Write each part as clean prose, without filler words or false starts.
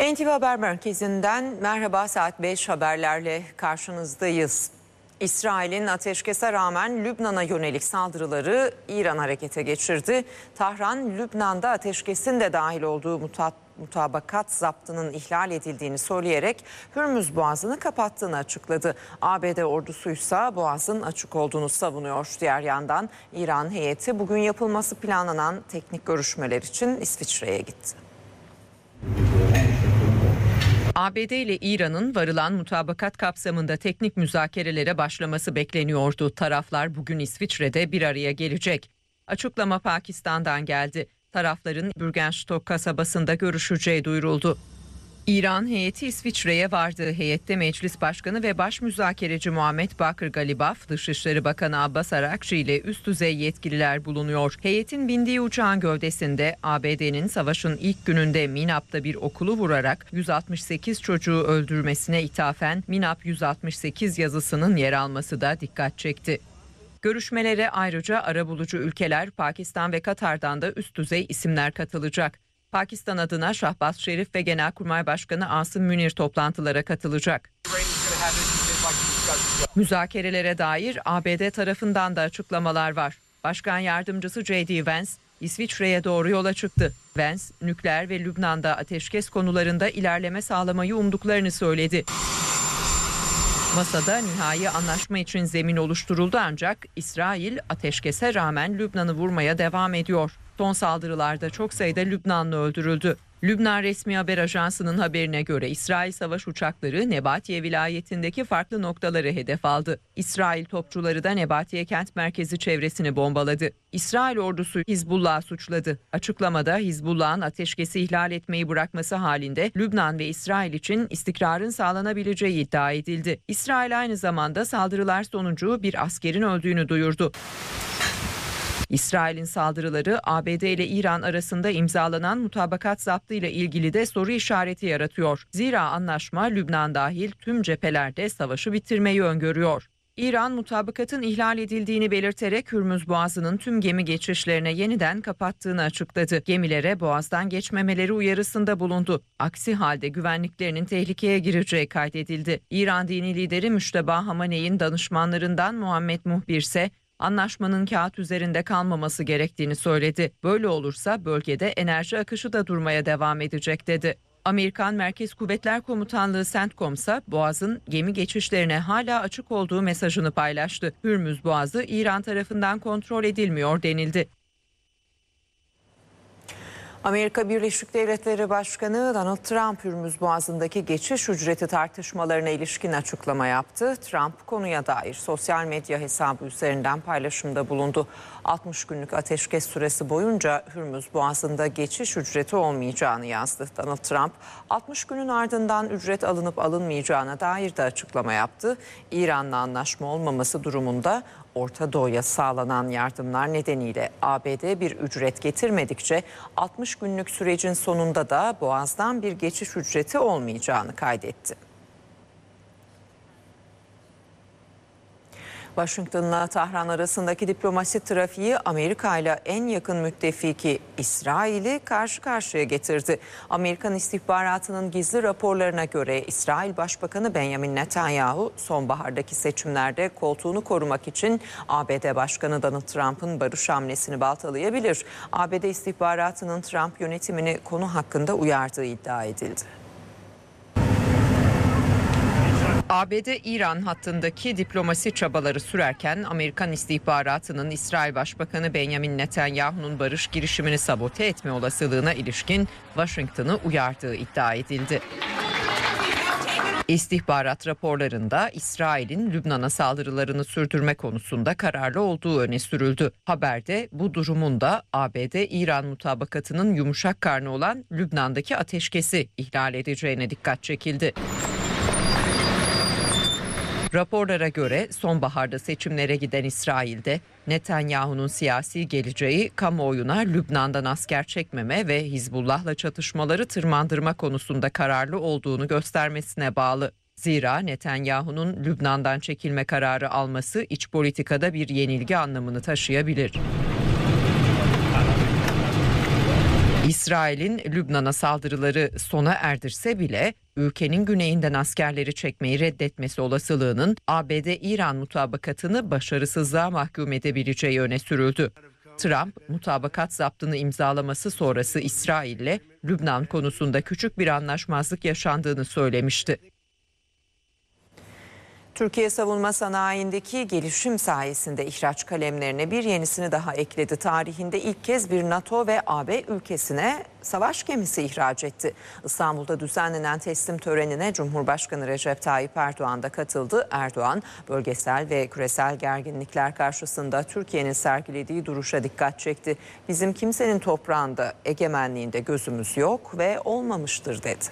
NTV Haber Merkezi'nden merhaba, saat 5 haberlerle karşınızdayız. İsrail'in ateşkese rağmen Lübnan'a yönelik saldırıları İran harekete geçirdi. Tahran, Lübnan'da ateşkesin de dahil olduğu mutabakat zaptının ihlal edildiğini söyleyerek Hürmüz Boğazı'nı kapattığını açıkladı. ABD ordusuysa Boğaz'ın açık olduğunu savunuyor. Diğer yandan İran heyeti bugün yapılması planlanan teknik görüşmeler için İsviçre'ye gitti. ABD ile İran'ın varılan mutabakat kapsamında teknik müzakerelere başlaması bekleniyordu. Taraflar bugün İsviçre'de bir araya gelecek. Açıklama Pakistan'dan geldi. Tarafların Bürgenstock kasabasında görüşeceği duyuruldu. İran heyeti İsviçre'ye vardı. Heyette Meclis Başkanı ve Baş Müzakereci Muhammed Bakır Galibaf, Dışişleri Bakanı Abbas Arakçı ile üst düzey yetkililer bulunuyor. Heyetin bindiği uçağın gövdesinde ABD'nin savaşın ilk gününde Minab'da bir okulu vurarak 168 çocuğu öldürmesine ithafen Minab 168 yazısının yer alması da dikkat çekti. Görüşmelere ayrıca arabulucu ülkeler Pakistan ve Katar'dan da üst düzey isimler katılacak. Pakistan adına Şahbaz Şerif ve Genelkurmay Başkanı Asım Münir toplantılara katılacak. Müzakerelere dair ABD tarafından da açıklamalar var. Başkan Yardımcısı J.D. Vance İsviçre'ye doğru yola çıktı. Vance, nükleer ve Lübnan'da ateşkes konularında ilerleme sağlamayı umduklarını söyledi. Masada nihai anlaşma için zemin oluşturuldu ancak İsrail ateşkese rağmen Lübnan'ı vurmaya devam ediyor. Son saldırılarda çok sayıda Lübnanlı öldürüldü. Lübnan Resmi Haber Ajansı'nın haberine göre İsrail savaş uçakları Nebatiye vilayetindeki farklı noktaları hedef aldı. İsrail topçuları da Nebatiye kent merkezi çevresini bombaladı. İsrail ordusu Hizbullah'ı suçladı. Açıklamada Hizbullah'ın ateşkesi ihlal etmeyi bırakması halinde Lübnan ve İsrail için istikrarın sağlanabileceği iddia edildi. İsrail aynı zamanda saldırılar sonucu bir askerin öldüğünü duyurdu. İsrail'in saldırıları ABD ile İran arasında imzalanan mutabakat zaptı ile ilgili de soru işareti yaratıyor. Zira anlaşma Lübnan dahil tüm cephelerde savaşı bitirmeyi öngörüyor. İran mutabakatın ihlal edildiğini belirterek Hürmüz Boğazı'nın tüm gemi geçişlerine yeniden kapattığını açıkladı. Gemilere boğazdan geçmemeleri uyarısında bulundu. Aksi halde güvenliklerinin tehlikeye gireceği kaydedildi. İran dini lideri Müşteba Hamaney'in danışmanlarından Muhammed Muhbir ise anlaşmanın kağıt üzerinde kalmaması gerektiğini söyledi. Böyle olursa bölgede enerji akışı da durmaya devam edecek dedi. Amerikan Merkez Kuvvetler Komutanlığı CENTCOM ise Boğaz'ın gemi geçişlerine hala açık olduğu mesajını paylaştı. Hürmüz Boğazı İran tarafından kontrol edilmiyor denildi. Amerika Birleşik Devletleri Başkanı Donald Trump, Hürmüz Boğazı'ndaki geçiş ücreti tartışmalarına ilişkin açıklama yaptı. Trump konuya dair sosyal medya hesabı üzerinden paylaşımda bulundu. 60 günlük ateşkes süresi boyunca Hürmüz Boğazı'nda geçiş ücreti olmayacağını yazdı. Donald Trump, 60 günün ardından ücret alınıp alınmayacağına dair de açıklama yaptı. İran'la anlaşma olmaması durumunda Orta Doğu'ya sağlanan yardımlar nedeniyle ABD bir ücret getirmedikçe 60 günlük sürecin sonunda da Boğaz'dan bir geçiş ücreti olmayacağını kaydetti. Washington'la Tahran arasındaki diplomasi trafiği Amerika ile en yakın müttefiki İsrail'i karşı karşıya getirdi. Amerikan istihbaratının gizli raporlarına göre İsrail Başbakanı Benjamin Netanyahu sonbahardaki seçimlerde koltuğunu korumak için ABD Başkanı Donald Trump'ın barış hamlesini baltalayabilir. ABD istihbaratının Trump yönetimini konu hakkında uyardığı iddia edildi. ABD-İran hattındaki diplomasi çabaları sürerken Amerikan istihbaratının İsrail Başbakanı Benjamin Netanyahu'nun barış girişimini sabote etme olasılığına ilişkin Washington'ı uyardığı iddia edildi. İstihbarat raporlarında İsrail'in Lübnan'a saldırılarını sürdürme konusunda kararlı olduğu öne sürüldü. Haberde bu durumun da ABD-İran mutabakatının yumuşak karnı olan Lübnan'daki ateşkesi ihlal edeceğine dikkat çekildi. Raporlara göre sonbaharda seçimlere giden İsrail'de Netanyahu'nun siyasi geleceği kamuoyuna Lübnan'dan asker çekmeme ve Hizbullah'la çatışmaları tırmandırma konusunda kararlı olduğunu göstermesine bağlı. Zira Netanyahu'nun Lübnan'dan çekilme kararı alması iç politikada bir yenilgi anlamını taşıyabilir. İsrail'in Lübnan'a saldırıları sona erdirse bile ülkenin güneyinden askerleri çekmeyi reddetmesi olasılığının ABD-İran mutabakatını başarısızlığa mahkum edebileceği öne sürüldü. Trump, mutabakat zaptını imzalaması sonrası İsrail'le Lübnan konusunda küçük bir anlaşmazlık yaşandığını söylemişti. Türkiye savunma sanayindeki gelişim sayesinde ihraç kalemlerine bir yenisini daha ekledi. Tarihinde ilk kez bir NATO ve AB ülkesine savaş gemisi ihraç etti. İstanbul'da düzenlenen teslim törenine Cumhurbaşkanı Recep Tayyip Erdoğan da katıldı. Erdoğan, bölgesel ve küresel gerginlikler karşısında Türkiye'nin sergilediği duruşa dikkat çekti. Bizim kimsenin toprağında, egemenliğinde gözümüz yok ve olmamıştır dedi.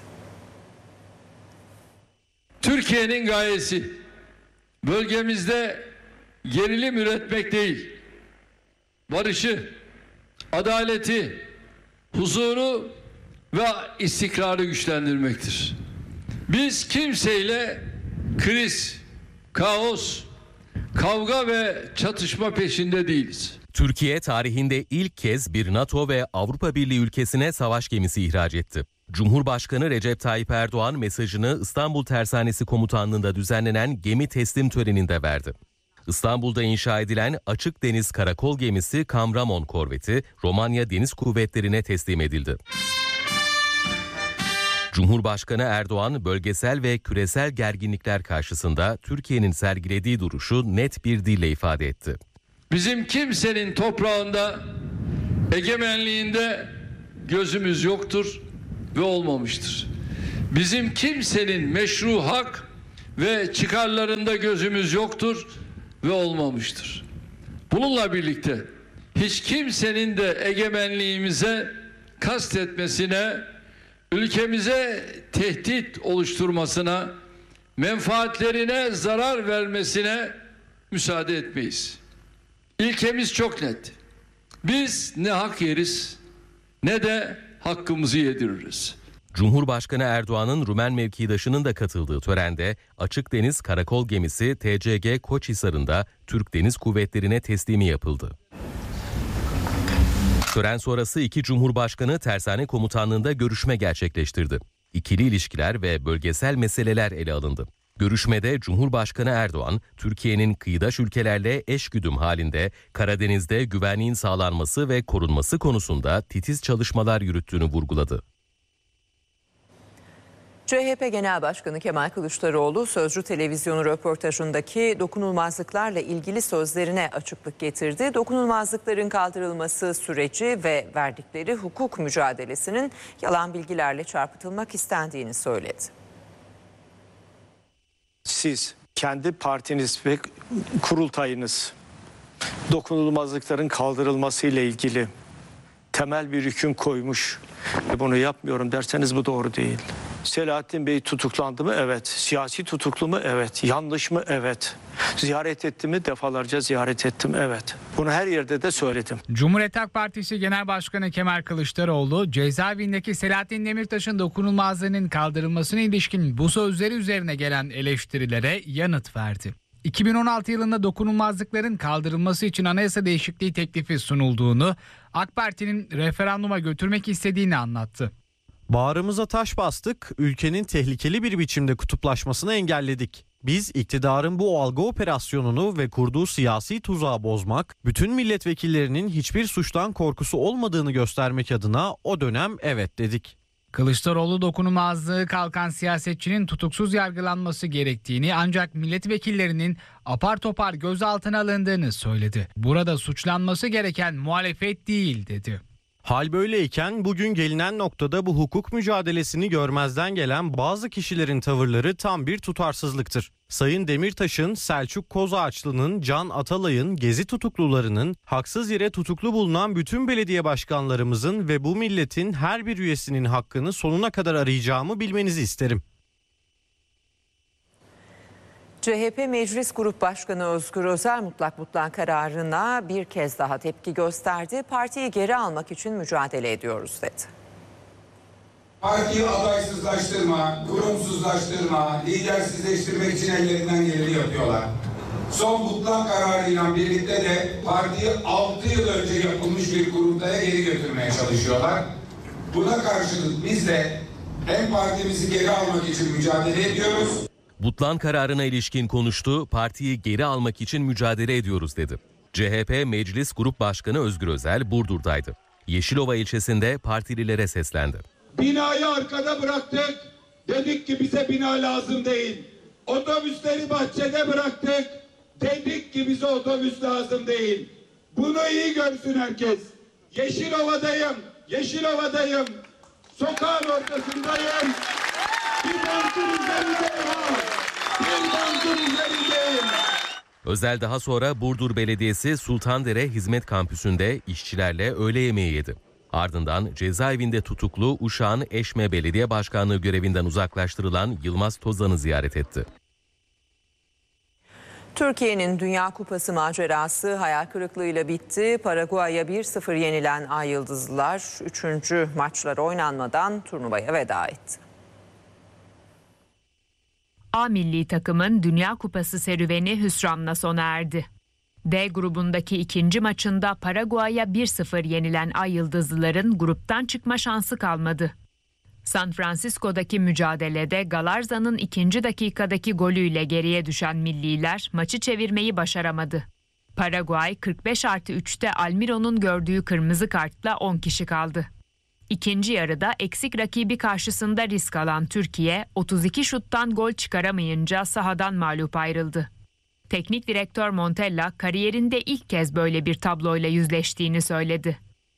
Türkiye'nin gayesi bölgemizde gerilim üretmek değil, barışı, adaleti, huzuru ve istikrarı güçlendirmektir. Biz kimseyle kriz, kaos, kavga ve çatışma peşinde değiliz. Türkiye tarihinde ilk kez bir NATO ve Avrupa Birliği ülkesine savaş gemisi ihraç etti. Cumhurbaşkanı Recep Tayyip Erdoğan mesajını İstanbul Tersanesi Komutanlığı'nda düzenlenen gemi teslim töreninde verdi. İstanbul'da inşa edilen açık deniz karakol gemisi Kamramon korveti Romanya Deniz Kuvvetleri'ne teslim edildi. Cumhurbaşkanı Erdoğan bölgesel ve küresel gerginlikler karşısında Türkiye'nin sergilediği duruşu net bir dille ifade etti. Bizim kimsenin toprağında, egemenliğinde gözümüz yoktur ve olmamıştır. Bizim kimsenin meşru hak ve çıkarlarında gözümüz yoktur ve olmamıştır. Bununla birlikte hiç kimsenin de egemenliğimize kastetmesine, ülkemize tehdit oluşturmasına, menfaatlerine zarar vermesine müsaade etmeyiz. İlkemiz çok net. Biz ne hak yeriz ne de hakkımızı yediririz. Cumhurbaşkanı Erdoğan'ın Rumen mevkidaşının da katıldığı törende açık deniz karakol gemisi TCG Koçhisar'ında Türk Deniz Kuvvetleri'ne teslimi yapıldı. Tören sonrası iki Cumhurbaşkanı Tersane Komutanlığı'nda görüşme gerçekleştirdi. İkili ilişkiler ve bölgesel meseleler ele alındı. Görüşmede Cumhurbaşkanı Erdoğan, Türkiye'nin kıyıdaş ülkelerle eşgüdüm halinde Karadeniz'de güvenliğin sağlanması ve korunması konusunda titiz çalışmalar yürüttüğünü vurguladı. CHP Genel Başkanı Kemal Kılıçdaroğlu Sözcü Televizyonu röportajındaki dokunulmazlıklarla ilgili sözlerine açıklık getirdi. Dokunulmazlıkların kaldırılması süreci ve verdikleri hukuk mücadelesinin yalan bilgilerle çarpıtılmak istendiğini söyledi. Siz, kendi partiniz ve kurultayınız dokunulmazlıkların kaldırılması ile ilgili temel bir hüküm koymuş ve bunu yapmıyorum derseniz bu doğru değil. Selahattin Bey tutuklandı mı? Evet. Siyasi tutuklu mu? Evet. Yanlış mı? Evet. Ziyaret etti mi? Defalarca ziyaret ettim. Evet. Bunu her yerde de söyledim. Cumhuriyet Halk Partisi Genel Başkanı Kemal Kılıçdaroğlu, cezaevindeki Selahattin Demirtaş'ın dokunulmazlığının kaldırılmasına ilişkin bu sözleri üzerine gelen eleştirilere yanıt verdi. 2016 yılında dokunulmazlıkların kaldırılması için anayasa değişikliği teklifi sunulduğunu, AK Parti'nin referanduma götürmek istediğini anlattı. Bağrımıza taş bastık, ülkenin tehlikeli bir biçimde kutuplaşmasını engelledik. Biz iktidarın bu algı operasyonunu ve kurduğu siyasi tuzağı bozmak, bütün milletvekillerinin hiçbir suçtan korkusu olmadığını göstermek adına o dönem evet dedik. Kılıçdaroğlu dokunulmazlığı kalkan siyasetçinin tutuksuz yargılanması gerektiğini ancak milletvekillerinin apar topar gözaltına alındığını söyledi. Burada suçlanması gereken muhalefet değil dedi. Hal böyleyken bugün gelinen noktada bu hukuk mücadelesini görmezden gelen bazı kişilerin tavırları tam bir tutarsızlıktır. Sayın Demirtaş'ın, Selçuk Kozağaçlı'nın, Can Atalay'ın, Gezi tutuklularının, haksız yere tutuklu bulunan bütün belediye başkanlarımızın ve bu milletin her bir üyesinin hakkını sonuna kadar arayacağımı bilmenizi isterim. CHP Meclis Grup Başkanı Özgür Özel mutlak kararına bir kez daha tepki gösterdi. Partiyi geri almak için mücadele ediyoruz dedi. Partiyi adaysızlaştırma, kurumsuzlaştırma, lidersizleştirmek için ellerinden geleni yapıyorlar. Son mutlak kararıyla birlikte de partiyi 6 yıl önce yapılmış bir kurultaya geri götürmeye çalışıyorlar. Buna karşılık biz de hem partimizi geri almak için mücadele ediyoruz. Butlan kararına ilişkin konuştu, partiyi geri almak için mücadele ediyoruz dedi. CHP Meclis Grup Başkanı Özgür Özel Burdur'daydı. Yeşilova ilçesinde partililere seslendi. Binayı arkada bıraktık. Dedik ki bize bina lazım değil. Otobüsleri bahçede bıraktık. Dedik ki bize otobüs lazım değil. Bunu iyi görsün herkes. Yeşilova'dayım. Yeşilova'dayım. Sokağın ortasındayım. Bir bankın üzerindeyim. Bir bankın üzerindeyim. Özel daha sonra Burdur Belediyesi Sultandere Hizmet Kampüsü'nde işçilerle öğle yemeği yedi. Ardından cezaevinde tutuklu Uşak'ın Eşme Belediye Başkanlığı görevinden uzaklaştırılan Yılmaz Tozan'ı ziyaret etti. Türkiye'nin Dünya Kupası macerası hayal kırıklığıyla bitti. Paraguay'a 1-0 yenilen Ay Yıldızlılar 3. maçlar oynanmadan turnuvaya veda etti. A milli takımın Dünya Kupası serüveni hüsranla sona erdi. D grubundaki ikinci maçında Paraguay'a 1-0 yenilen Ay Yıldızlıların gruptan çıkma şansı kalmadı. San Francisco'daki mücadelede Galarza'nın 2. dakikadaki golüyle geriye düşen milliler maçı çevirmeyi başaramadı. Paraguay 45+3'te Almiron'un gördüğü kırmızı kartla 10 kişi kaldı. İkinci yarıda eksik rakibi karşısında risk alan Türkiye 32 şuttan gol çıkaramayınca sahadan mağlup ayrıldı. Teknik direktör Montella kariyerinde ilk kez böyle bir tabloyla yüzleştiğini söyledi.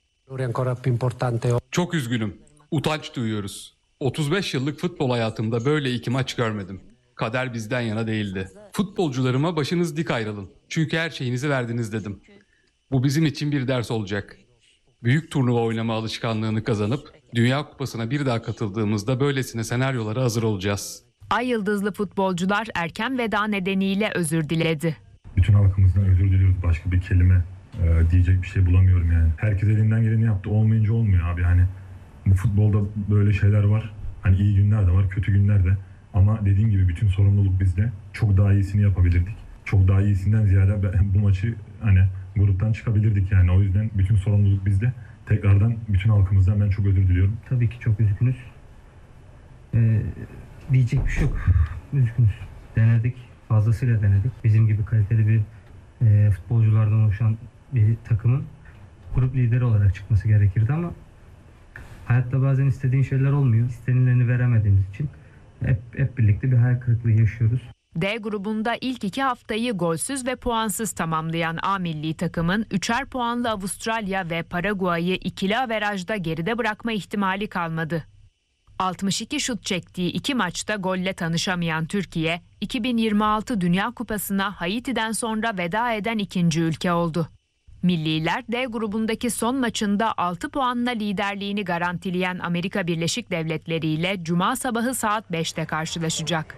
Çok üzgünüm. Utanç duyuyoruz. 35 yıllık futbol hayatımda böyle 2 maç görmedim. Kader bizden yana değildi. Futbolcularıma başınız dik ayrılın. Çünkü her şeyinizi verdiniz dedim. Bu bizim için bir ders olacak. Büyük turnuva oynama alışkanlığını kazanıp Dünya Kupası'na bir daha katıldığımızda böylesine senaryolara hazır olacağız. Ay Yıldızlı futbolcular erken veda nedeniyle özür diledi. Bütün halkımızdan özür diliyoruz. Başka bir kelime diyecek bir şey bulamıyorum yani. Herkes elinden geleni yaptı. Olmayınca olmuyor abi. Hani bu futbolda böyle şeyler var. Hani iyi günler de var, kötü günler de. Ama dediğim gibi bütün sorumluluk bizde. Çok daha iyisini yapabilirdik. Çok daha iyisinden ziyade bu maçı hani gruptan çıkabilirdik yani. O yüzden bütün sorumluluk bizde. Tekrardan bütün halkımızdan ben çok özür diliyorum. Tabii ki çok üzgünüz. Diyecek bir şey yok. Üzgünüz. Denedik. Fazlasıyla denedik. Bizim gibi kaliteli bir futbolculardan oluşan bir takımın grup lideri olarak çıkması gerekirdi ama hayatta bazen istediğin şeyler olmuyor. İstenileni veremediğimiz için hep birlikte bir hayal kırıklığı yaşıyoruz. D grubunda ilk 2 haftayı golsüz ve puansız tamamlayan A milli takımın 3'er puanlı Avustralya ve Paraguay'ı ikili averajda geride bırakma ihtimali kalmadı. 62 şut çektiği 2 maçta golle tanışamayan Türkiye, 2026 Dünya Kupası'na Haiti'den sonra veda eden ikinci ülke oldu. Milliler D grubundaki son maçında 6 puanla liderliğini garantileyen Amerika Birleşik Devletleri ile Cuma sabahı saat 5'te karşılaşacak.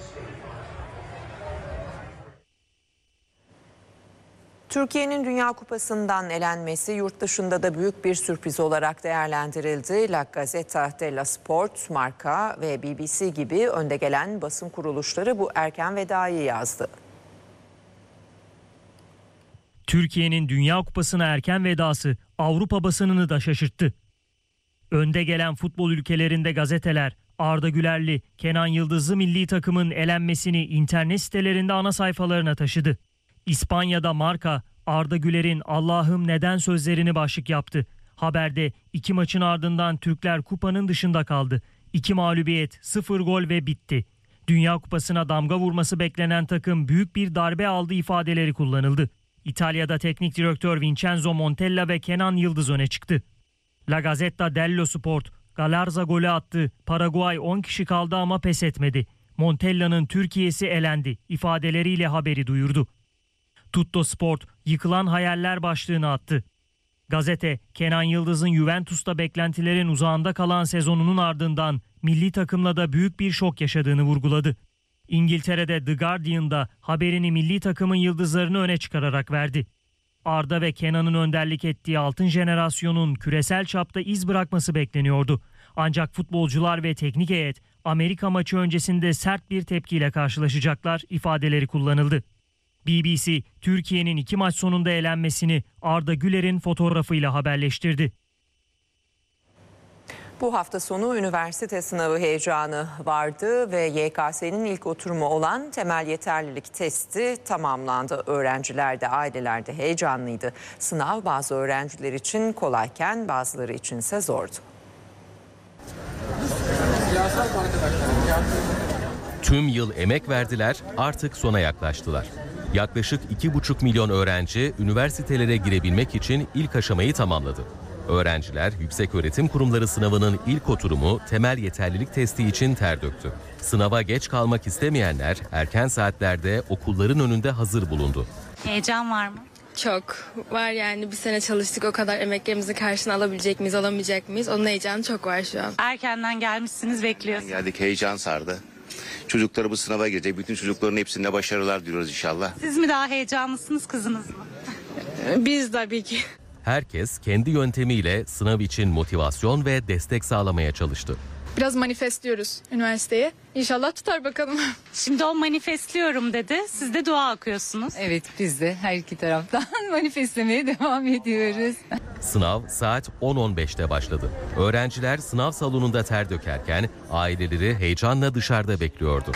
Türkiye'nin Dünya Kupası'ndan elenmesi yurt dışında da büyük bir sürpriz olarak değerlendirildi. La Gazzetta dello Sport, Marca ve BBC gibi önde gelen basın kuruluşları bu erken vedayı yazdı. Türkiye'nin Dünya Kupası'na erken vedası Avrupa basınını da şaşırttı. Önde gelen futbol ülkelerinde gazeteler Arda Gülerli, Kenan Yıldızlı milli takımın elenmesini internet sitelerinde ana sayfalarına taşıdı. İspanya'da Marca, Arda Güler'in "Allah'ım neden" sözlerini başlık yaptı. Haberde 2 maçın ardından Türkler kupanın dışında kaldı. 2 mağlubiyet, 0 gol ve bitti. Dünya Kupası'na damga vurması beklenen takım büyük bir darbe aldı ifadeleri kullanıldı. İtalya'da teknik direktör Vincenzo Montella ve Kenan Yıldız öne çıktı. La Gazzetta dello Sport, Galarza golü attı. Paraguay 10 kişi kaldı ama pes etmedi. Montella'nın Türkiye'si elendi ifadeleriyle haberi duyurdu. Tutto Sport, yıkılan hayaller başlığını attı. Gazete, Kenan Yıldız'ın Juventus'ta beklentilerin uzağında kalan sezonunun ardından milli takımla da büyük bir şok yaşadığını vurguladı. İngiltere'de The Guardian'da haberini milli takımın yıldızlarını öne çıkararak verdi. Arda ve Kenan'ın önderlik ettiği altın jenerasyonun küresel çapta iz bırakması bekleniyordu. Ancak futbolcular ve teknik heyet Amerika maçı öncesinde sert bir tepkiyle karşılaşacaklar ifadeleri kullanıldı. BBC, Türkiye'nin 2 maç sonunda elenmesini Arda Güler'in fotoğrafıyla haberleştirdi. Bu hafta sonu üniversite sınavı heyecanı vardı ve YKS'nin ilk oturumu olan temel yeterlilik testi tamamlandı. Öğrenciler de aileler de heyecanlıydı. Sınav bazı öğrenciler için kolayken bazıları içinse zordu. Tüm yıl emek verdiler, artık sona yaklaştılar. Yaklaşık 2,5 milyon öğrenci üniversitelere girebilmek için ilk aşamayı tamamladı. Öğrenciler Yükseköğretim Kurumları sınavının ilk oturumu temel yeterlilik testi için ter döktü. Sınava geç kalmak istemeyenler erken saatlerde okulların önünde hazır bulundu. Heyecan var mı? Çok var yani, bir sene çalıştık, o kadar emeklerimizi karşına alabilecek miyiz, alamayacak mıyız? Onun heyecanı çok var şu an. Erkenden gelmişsiniz, bekliyorsunuz. Geldik, heyecan sardı. Çocukları bu sınava girecek. Bütün çocukların hepsinde başarılar diliyoruz inşallah. Siz mi daha heyecanlısınız, kızınız mı? Biz tabii ki. Herkes kendi yöntemiyle sınav için motivasyon ve destek sağlamaya çalıştı. Biraz manifestliyoruz üniversiteye. İnşallah tutar bakalım. Şimdi o manifestliyorum dedi. Siz de dua okuyorsunuz. Evet, biz de her iki taraftan manifestlemeye devam ediyoruz. Sınav saat 10.15'te başladı. Öğrenciler sınav salonunda ter dökerken aileleri heyecanla dışarıda bekliyordu.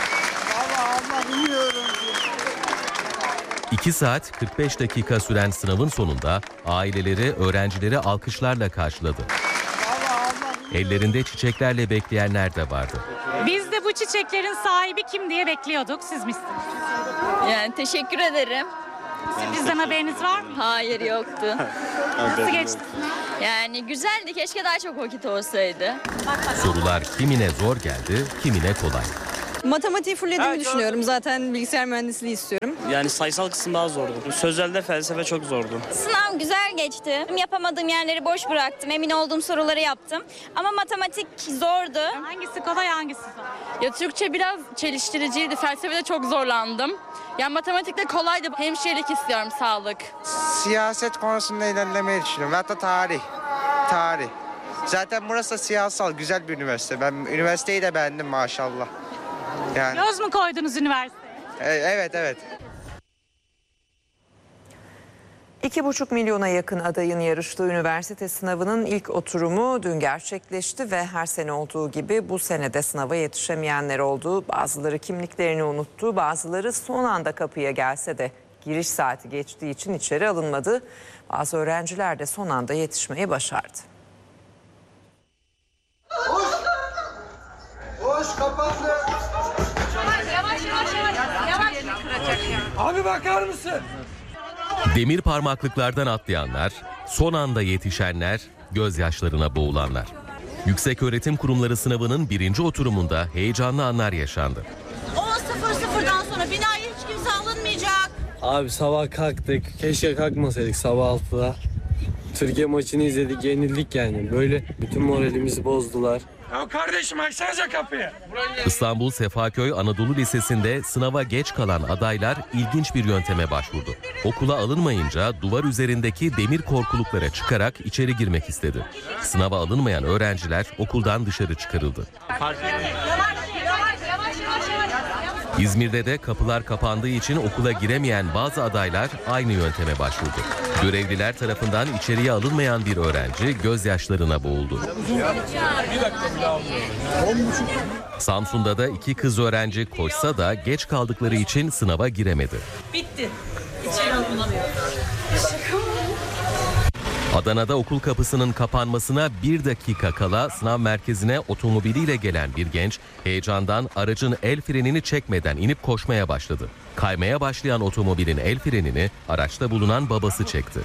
2 saat 45 dakika süren sınavın sonunda aileleri öğrencileri alkışlarla karşıladı. Ellerinde çiçeklerle bekleyenler de vardı. Biz de bu çiçeklerin sahibi kim diye bekliyorduk. Siz misiniz? Yani teşekkür ederim. Bizden haberiniz var mı? Hayır, yoktu. Nasıl geçti? Yani güzeldi, keşke daha çok vakit olsaydı. Sorular kimine zor geldi, kimine kolay. Matematiği fullediğimi düşünüyorum. Zaten bilgisayar mühendisliği istiyorum. Yani sayısal kısım daha zordu. Sözelde felsefe çok zordu. Sınav güzel geçti. Yapamadığım yerleri boş bıraktım. Emin olduğum soruları yaptım. Ama matematik zordu. Hangisi kolay, hangisi zor? Ya Türkçe biraz çeliştiriciydi. Felsefede çok zorlandım. Ya matematikte kolaydı. Hemşirelik istiyorum, sağlık. Siyaset konusunda ilerlemeyi düşünüyorum. Hatta tarih. Zaten burası da siyasal, güzel bir üniversite. Ben üniversiteyi de beğendim maşallah. Yani. Göz mü koydunuz üniversiteye? Evet. 2,5 milyona yakın adayın yarıştığı üniversite sınavının ilk oturumu dün gerçekleşti ve her sene olduğu gibi bu sene de sınava yetişemeyenler oldu. Bazıları kimliklerini unuttu, bazıları son anda kapıya gelse de giriş saati geçtiği için içeri alınmadı. Bazı öğrenciler de son anda yetişmeyi başardı. Hoş kapandı. Yavaş. Abi bakar mısın? Demir parmaklıklardan atlayanlar, son anda yetişenler, gözyaşlarına boğulanlar. Yükseköğretim Kurumları sınavının birinci oturumunda heyecanlı anlar yaşandı. 10.00'dan sonra binaya hiç kimse alınmayacak. Abi sabah kalktık. Keşke kalkmasaydık sabah 6'da. Türkiye maçını izledik, yenildik yani. Böyle bütün moralimizi bozdular. Ya kardeşim açsanıza kapıyı. İstanbul Sefaköy Anadolu Lisesi'nde sınava geç kalan adaylar ilginç bir yönteme başvurdu. Okula alınmayınca duvar üzerindeki demir korkuluklara çıkarak içeri girmek istedi. Sınava alınmayan öğrenciler okuldan dışarı çıkarıldı. İzmir'de de kapılar kapandığı için okula giremeyen bazı adaylar aynı yönteme başvurdu. Görevliler tarafından içeriye alınmayan bir öğrenci gözyaşlarına boğuldu. Samsun'da da 2 kız öğrenci koşsa da geç kaldıkları için sınava giremedi. Bitti. İçeri alınamıyor. Adana'da okul kapısının kapanmasına 1 dakika kala sınav merkezine otomobiliyle gelen bir genç heyecandan aracın el frenini çekmeden inip koşmaya başladı. Kaymaya başlayan otomobilin el frenini araçta bulunan babası çekti.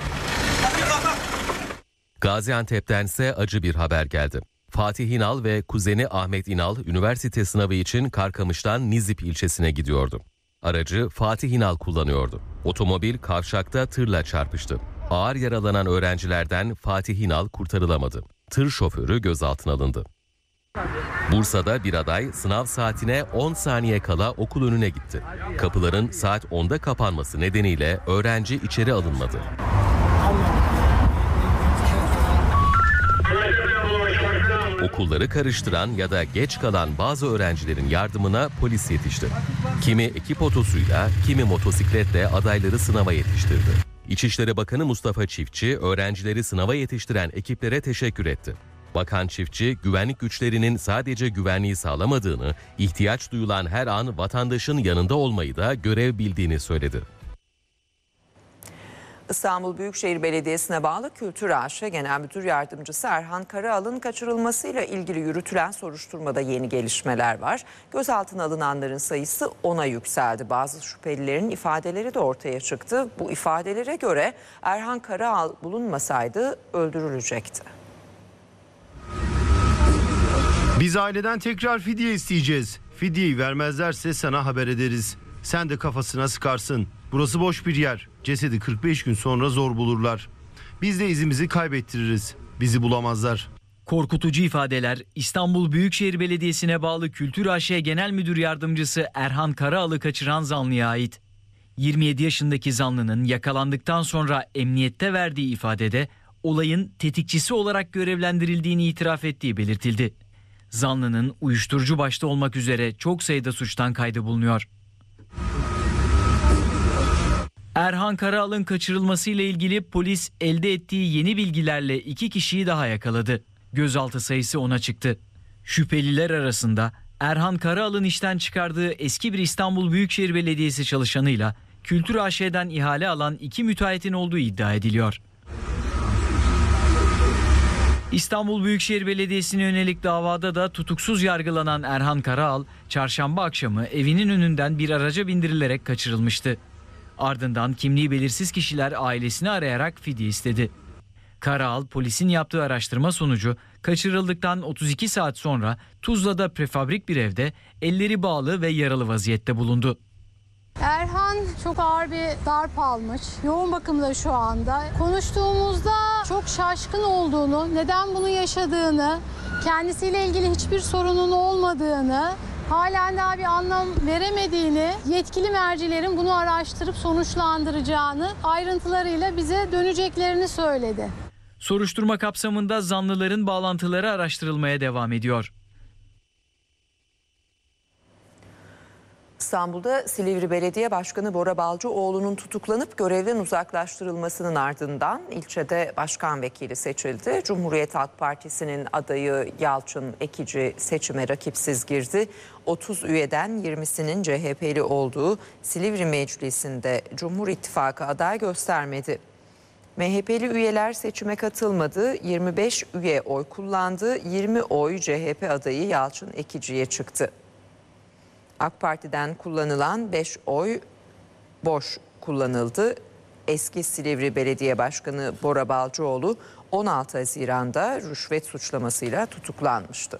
Gaziantep'tense acı bir haber geldi. Fatih İnal ve kuzeni Ahmet İnal üniversite sınavı için Karkamış'tan Nizip ilçesine gidiyordu. Aracı Fatih İnal kullanıyordu. Otomobil kavşakta tırla çarpıştı. Ağır yaralanan öğrencilerden Fatih İnal kurtarılamadı. Tır şoförü gözaltına alındı. Bursa'da bir aday sınav saatine 10 saniye kala okul önüne gitti. Kapıların saat 10'da kapanması nedeniyle öğrenci içeri alınmadı. Okulları karıştıran ya da geç kalan bazı öğrencilerin yardımına polis yetişti. Kimi ekip otosuyla, kimi motosikletle adayları sınava yetiştirdi. İçişleri Bakanı Mustafa Çiftçi, öğrencileri sınava yetiştiren ekiplere teşekkür etti. Bakan Çiftçi, güvenlik güçlerinin sadece güvenliği sağlamadığını, ihtiyaç duyulan her an vatandaşın yanında olmayı da görev bildiğini söyledi. İstanbul Büyükşehir Belediyesi'ne bağlı Kültür AŞ Genel Müdür Yardımcısı Erhan Karaal'ın kaçırılmasıyla ilgili yürütülen soruşturmada yeni gelişmeler var. Gözaltına alınanların sayısı 10'a yükseldi. Bazı şüphelilerin ifadeleri de ortaya çıktı. Bu ifadelere göre Erhan Karaal bulunmasaydı öldürülecekti. Biz aileden tekrar fidye isteyeceğiz. Fidyeyi vermezlerse sana haber ederiz. Sen de kafasına sıkarsın. Burası boş bir yer. Cesedi 45 gün sonra zor bulurlar. Biz de izimizi kaybettiririz. Bizi bulamazlar. Korkutucu ifadeler İstanbul Büyükşehir Belediyesi'ne bağlı Kültür AŞ Genel Müdür Yardımcısı Erhan Karaal'ı kaçıran zanlıya ait. 27 yaşındaki zanlının yakalandıktan sonra emniyette verdiği ifadede olayın tetikçisi olarak görevlendirildiğini itiraf ettiği belirtildi. Zanlının uyuşturucu başta olmak üzere çok sayıda suçtan kaydı bulunuyor. Erhan Karaal'ın kaçırılmasıyla ilgili polis elde ettiği yeni bilgilerle 2 kişiyi daha yakaladı. Gözaltı sayısı 10'a çıktı. Şüpheliler arasında Erhan Karaal'ın işten çıkardığı eski bir İstanbul Büyükşehir Belediyesi çalışanıyla Kültür AŞ'den ihale alan 2 müteahhitin olduğu iddia ediliyor. İstanbul Büyükşehir Belediyesi'ne yönelik davada da tutuksuz yargılanan Erhan Karaal, çarşamba akşamı evinin önünden bir araca bindirilerek kaçırılmıştı. Ardından kimliği belirsiz kişiler ailesini arayarak fidye istedi. Karaal, polisin yaptığı araştırma sonucu kaçırıldıktan 32 saat sonra Tuzla'da prefabrik bir evde elleri bağlı ve yaralı vaziyette bulundu. Erhan çok ağır bir darp almış. Yoğun bakımda şu anda. Konuştuğumuzda çok şaşkın olduğunu, neden bunu yaşadığını, kendisiyle ilgili hiçbir sorunun olmadığını, halen daha bir anlam veremediğini, yetkili mercilerin bunu araştırıp sonuçlandıracağını, ayrıntılarıyla bize döneceklerini söyledi. Soruşturma kapsamında zanlıların bağlantıları araştırılmaya devam ediyor. İstanbul'da Silivri Belediye Başkanı Bora Balcıoğlu'nun tutuklanıp görevden uzaklaştırılmasının ardından ilçede başkan vekili seçildi. Cumhuriyet Halk Partisi'nin adayı Yalçın Ekici seçime rakipsiz girdi. 30 üyeden 20'sinin CHP'li olduğu Silivri Meclisi'nde Cumhur İttifakı aday göstermedi. MHP'li üyeler seçime katılmadı. 25 üye oy kullandı. 20 oy CHP adayı Yalçın Ekici'ye çıktı. AK Parti'den kullanılan 5 oy boş kullanıldı. Eski Silivri Belediye Başkanı Bora Balcıoğlu 16 Haziran'da rüşvet suçlamasıyla tutuklanmıştı.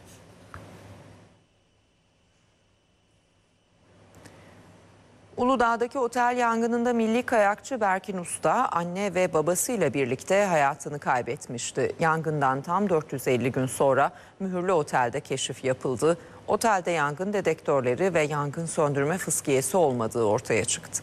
Uludağ'daki otel yangınında milli kayakçı Berkin Usta anne ve babasıyla birlikte hayatını kaybetmişti. Yangından tam 450 gün sonra mühürlü otelde keşif yapıldı. Otelde yangın dedektörleri ve yangın söndürme fıskiyesi olmadığı ortaya çıktı.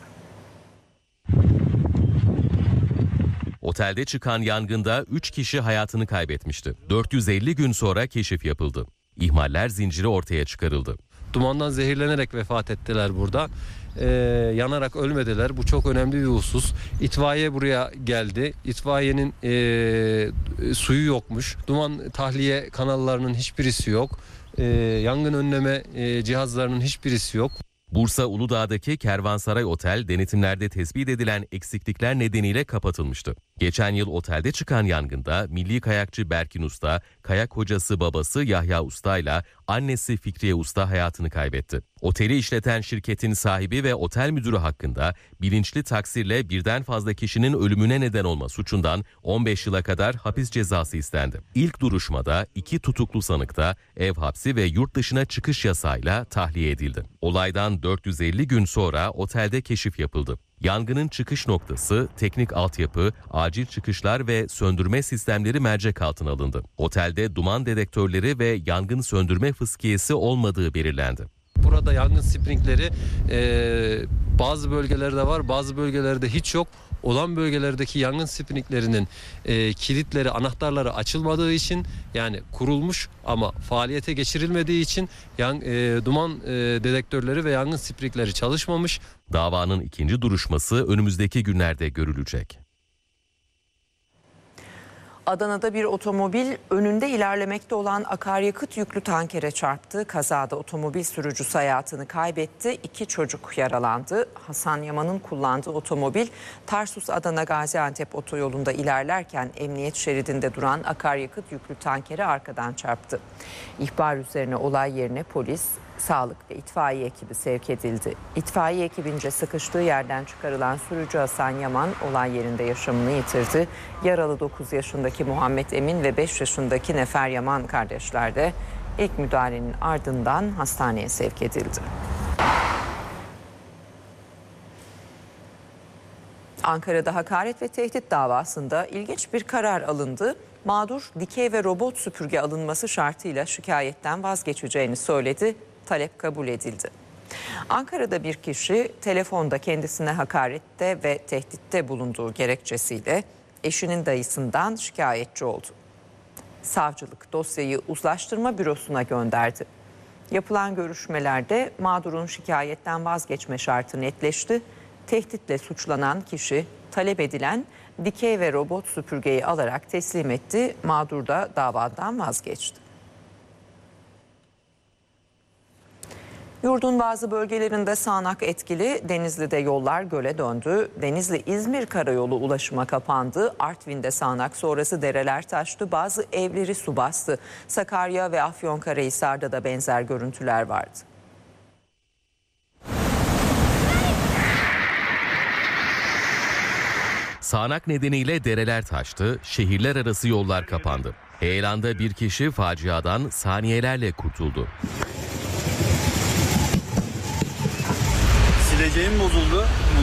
Otelde çıkan yangında 3 kişi hayatını kaybetmişti. 450 gün sonra keşif yapıldı. İhmaller zinciri ortaya çıkarıldı. Dumandan zehirlenerek vefat ettiler burada. Yanarak ölmediler. Bu çok önemli bir husus. İtfaiye buraya geldi. İtfaiyenin suyu yokmuş. Duman tahliye kanallarının hiçbirisi yok. Yangın önleme cihazlarının hiçbirisi yok. Bursa Uludağ'daki Kervansaray Otel denetimlerde tespit edilen eksiklikler nedeniyle kapatılmıştı. Geçen yıl otelde çıkan yangında milli kayakçı Berkin Usta, kayak hocası babası Yahya Usta ile annesi Fikriye Usta hayatını kaybetti. Oteli işleten şirketin sahibi ve otel müdürü hakkında bilinçli taksirle birden fazla kişinin ölümüne neden olma suçundan 15 yıla kadar hapis cezası istendi. İlk duruşmada 2 tutuklu sanık da ev hapsi ve yurt dışına çıkış yasağıyla tahliye edildi. Olaydan 450 gün sonra otelde keşif yapıldı. Yangının çıkış noktası, teknik altyapı, acil çıkışlar ve söndürme sistemleri mercek altına alındı. Otelde duman dedektörleri ve yangın söndürme fıskiyesi olmadığı belirlendi. Burada yangın sprinkleri bazı bölgelerde var, bazı bölgelerde hiç yok. Olan bölgelerdeki yangın sprinklerinin kilitleri, anahtarları açılmadığı için, yani kurulmuş ama faaliyete geçirilmediği için duman dedektörleri ve yangın sprinkleri çalışmamış. Davanın ikinci duruşması önümüzdeki günlerde görülecek. Adana'da bir otomobil önünde ilerlemekte olan akaryakıt yüklü tankere çarptı. Kazada otomobil sürücüsü hayatını kaybetti. 2 çocuk yaralandı. Hasan Yaman'ın kullandığı otomobil Tarsus-Adana Gaziantep otoyolunda ilerlerken emniyet şeridinde duran akaryakıt yüklü tankere arkadan çarptı. İhbar üzerine olay yerine polis, sağlık ve itfaiye ekibi sevk edildi. İtfaiye ekibince sıkıştığı yerden çıkarılan sürücü Hasan Yaman olay yerinde yaşamını yitirdi. Yaralı 9 yaşındaki Muhammed Emin ve 5 yaşındaki Nefer Yaman kardeşler de ilk müdahalenin ardından hastaneye sevk edildi. Ankara'da hakaret ve tehdit davasında ilginç bir karar alındı. Mağdur dikey ve robot süpürge alınması şartıyla şikayetten vazgeçeceğini söyledi. Talep kabul edildi. Ankara'da bir kişi telefonda kendisine hakarette ve tehditte bulunduğu gerekçesiyle eşinin dayısından şikayetçi oldu. Savcılık dosyayı uzlaştırma bürosuna gönderdi. Yapılan görüşmelerde mağdurun şikayetten vazgeçme şartı netleşti. Tehditle suçlanan kişi talep edilen dikey ve robot süpürgeyi alarak teslim etti. Mağdur da davadan vazgeçti. Yurdun bazı bölgelerinde sağanak etkili. Denizli'de yollar göle döndü. Denizli-İzmir karayolu ulaşıma kapandı. Artvin'de sağanak sonrası dereler taştı. Bazı evleri su bastı. Sakarya ve Afyonkarahisar'da da benzer görüntüler vardı. Sağanak nedeniyle dereler taştı, şehirler arası yollar kapandı. Heyelan'da bir kişi faciadan saniyelerle kurtuldu. Sileceğim bozuldu.